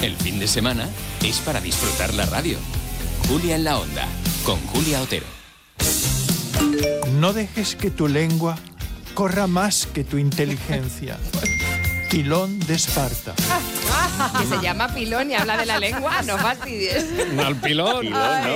El fin de semana es para disfrutar la radio. Julia en la Onda, con Julia Otero. No dejes que tu lengua corra más que tu inteligencia. Pilón de Esparta. Que se llama Pilón y habla de la lengua, no fastidies. Al pilón. Ay.